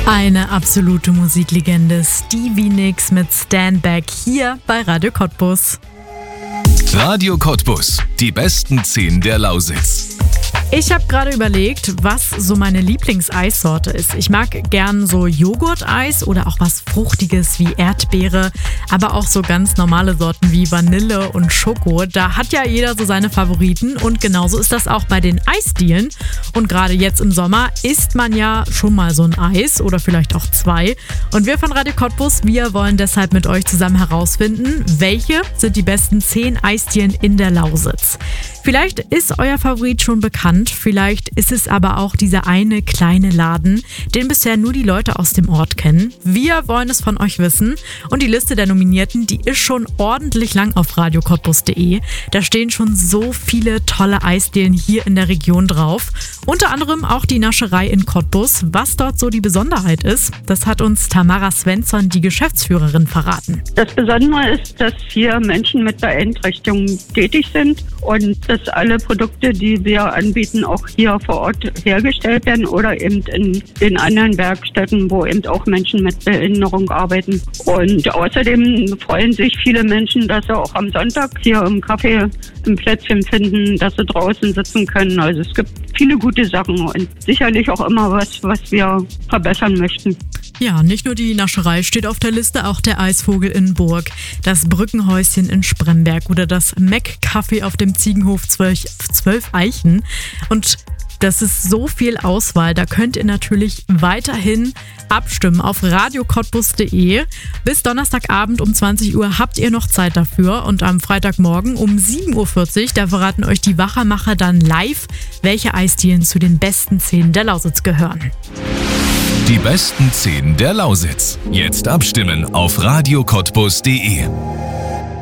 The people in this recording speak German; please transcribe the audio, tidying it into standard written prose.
Eine absolute Musiklegende, Stevie Nicks mit Stand Back hier bei Radio Cottbus. Radio Cottbus, die besten 10 der Lausitz. Ich habe gerade überlegt, was so meine Lieblingseissorte ist. Ich mag gern so Joghurteis oder auch was Fruchtiges wie Erdbeere, aber auch so ganz normale Sorten wie Vanille und Schoko. Da hat ja jeder so seine Favoriten und genauso ist das auch bei den Eisdielen. Und gerade jetzt im Sommer isst man ja schon mal so ein Eis oder vielleicht auch 2. Und wir von Radio Cottbus, wir wollen deshalb mit euch zusammen herausfinden, welche sind die besten 10 Eisdielen in der Lausitz. Vielleicht ist euer Favorit schon bekannt, vielleicht ist es aber auch dieser eine kleine Laden, den bisher nur die Leute aus dem Ort kennen. Wir wollen es von euch wissen und die Liste der Nominierten, die ist schon ordentlich lang auf radiocottbus.de. Da stehen schon so viele tolle Eisdielen hier in der Region drauf. Unter anderem auch die Nascherei in Cottbus. Was dort so die Besonderheit ist, das hat uns Tamara Svensson, die Geschäftsführerin, verraten. Das Besondere ist, dass hier Menschen mit Beeinträchtigungen tätig sind und dass alle Produkte, die wir anbieten, auch hier vor Ort hergestellt werden oder eben in den anderen Werkstätten, wo eben auch Menschen mit Behinderung arbeiten. Und außerdem freuen sich viele Menschen, dass sie auch am Sonntag hier im Café ein Plätzchen finden, dass sie draußen sitzen können. Also es gibt viele gute Sachen und sicherlich auch immer was wir verbessern möchten. Ja, nicht nur die Nascherei steht auf der Liste, auch der Eisvogel in Burg, das Brückenhäuschen in Spremberg oder das Mac-Café auf dem Ziegenhof 12 Eichen. Und das ist so viel Auswahl, da könnt ihr natürlich weiterhin abstimmen auf radiocottbus.de. Bis Donnerstagabend um 20 Uhr habt ihr noch Zeit dafür und am Freitagmorgen um 7.40 Uhr, da verraten euch die Wachermacher dann live, welche Eisdielen zu den besten 10 der Lausitz gehören. Die besten 10 der Lausitz. Jetzt abstimmen auf radiocottbus.de.